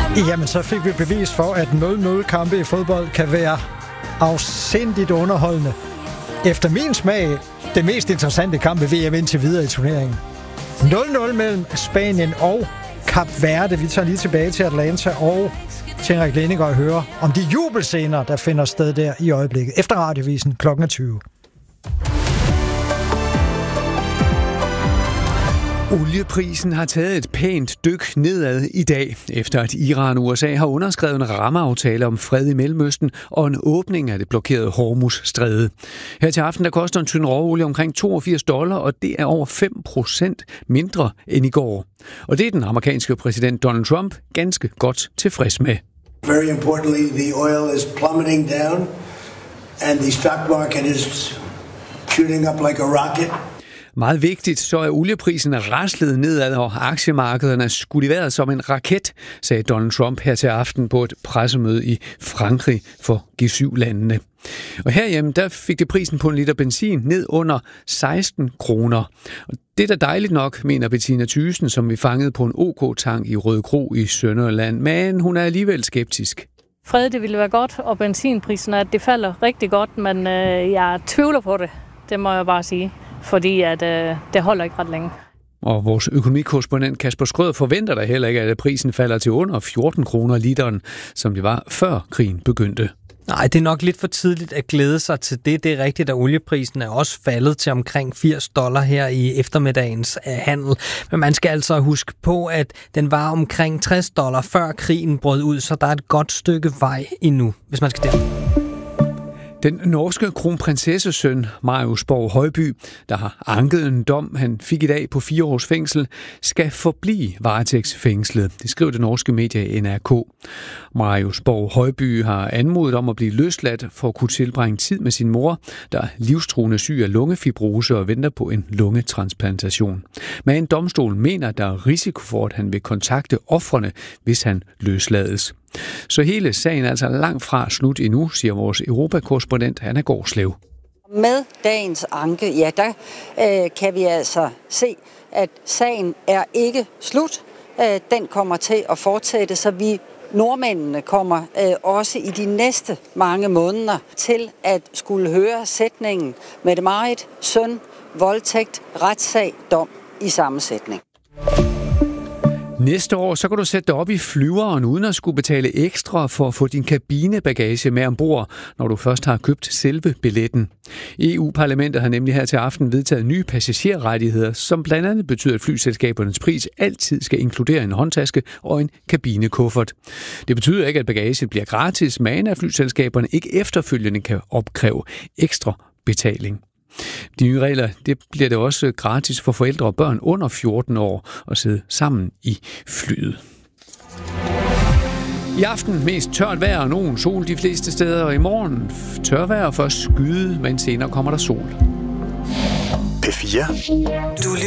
Jamen, så fik vi bevis for, at 0-0-kampe i fodbold kan være afsindigt underholdende. Efter min smag, det mest interessante kamp ved VM indtil videre i turneringen. 0-0 mellem Spanien og Kap Verde. Vi tager lige tilbage til Atlanta og til Henrik Lenninger og høre om de jubelscener, der finder sted der i øjeblikket. Efter radiovisen kl. 20. Olieprisen har taget et pænt dyk nedad i dag, efter at Iran og USA har underskrevet en rammeaftale om fred i Mellemøsten og en åbning af det blokerede Hormuz-stræde. Her til aften der koster en tynd råolie omkring $82, og det er over 5% mindre end i går. Og det er den amerikanske præsident Donald Trump ganske godt tilfreds med. Very importantly, the oil is plummeting down, and the stock market is shooting up like a rocket. Meget vigtigt, så er olieprisen raslet nedad, og aktiemarkederne er skudt i vejret som en raket, sagde Donald Trump her til aften på et pressemøde i Frankrig for G7-landene. Og herhjemme, der fik det prisen på en liter benzin ned under 16 kroner. Og det er da dejligt nok, mener Bettina Thyssen, som vi fangede på en OK-tank i Rødekro i Sønderjylland, men hun er alligevel skeptisk. Fred, det ville være godt, og benzinprisen, at det falder rigtig godt, men jeg tvivler på det. Det må jeg bare sige. Fordi at, det holder ikke ret længe. Og vores økonomikorrespondent Kasper Schrøder forventer da heller ikke, at prisen falder til under 14 kroner literen, som det var før krigen begyndte. Nej, det er nok lidt for tidligt at glæde sig til det. Det er rigtigt, at olieprisen er også faldet til omkring $80 her i eftermiddagens handel. Men man skal altså huske på, at den var omkring $60 før krigen brød ud, så der er et godt stykke vej endnu, hvis man skal stemme. Den norske kronprinsessesøn Marius Borg Højby, der har anket en dom, han fik i dag på 4 års fængsel, skal forblive varetægtsfængslet. Det skriver det norske medie NRK. Marius Borg Højby har anmodet om at blive løsladt for at kunne tilbringe tid med sin mor, der er livstruende syg af lungefibrose og venter på en lungetransplantation. Men en domstol mener, der er risiko for, at han vil kontakte ofrene, hvis han løslades. Så hele sagen er altså langt fra slut endnu, siger vores europakorrespondent Anna Gårdslev. Med dagens anke, ja, der kan vi altså se, at sagen er ikke slut. Den kommer til at fortsætte, så vi nordmændene kommer også i de næste mange måneder til at skulle høre sætningen Mette Marit, søn, voldtægt, retssag, dom i samme sætning. Næste år, så kan du sætte dig op i flyveren, uden at skulle betale ekstra for at få din kabinebagage med ombord, når du først har købt selve billetten. EU-parlamentet har nemlig her til aften vedtaget nye passagerrettigheder, som blandt andet betyder, at flyselskabernes pris altid skal inkludere en håndtaske og en kabinekuffert. Det betyder ikke, at bagage bliver gratis, men at flyselskaberne ikke efterfølgende kan opkræve ekstra betaling. De nye regler, det bliver det også gratis for forældre og børn under 14 år at sidde sammen i flyet. I aften mest tørt vejr og nogen sol de fleste steder, og i morgen tørt vejr og først skyde, men senere kommer der sol. P4. Du